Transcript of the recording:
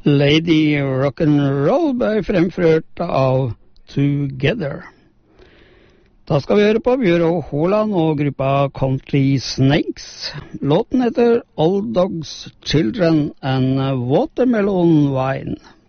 Lady Rock'n'Roll ble fremført av Together. Da skal vi høre på Bjørn Håland og gruppa Country Snakes. Låten heter Old Dogs, Children and Watermelon Wine.